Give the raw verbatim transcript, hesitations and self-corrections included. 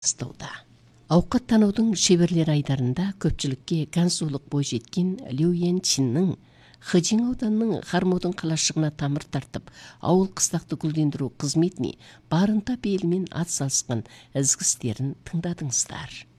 Стауда. Ауқат танудың шеберлер айдарында көпчілікке гансулық бой жеткен Лю Ян Чиннің Хэжин ауданының Хармодың қалашығына тамыр тартып, ауыл қыстақты гүлдендіру қызметіне барынта бейілмен ат салысқан ізгі істерін тыңдадыңыздар.